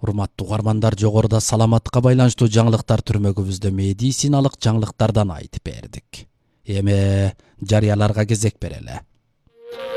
Урматтуу угармандар, жогоруда саламатка байланыштуу жаңылыктар түрмөгүбүздө медициналык жаңылыктардан айтып бердик. Эми жарыяларга кезек берели.